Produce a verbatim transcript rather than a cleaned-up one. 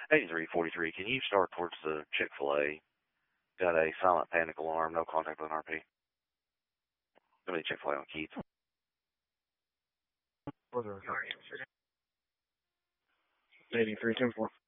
eighty-three forty-three, can you start towards the Chick-fil-A? Got a silent panic alarm, no contact with an R P. Gonna be Chick-fil-A on Keith. eighty-three ten four.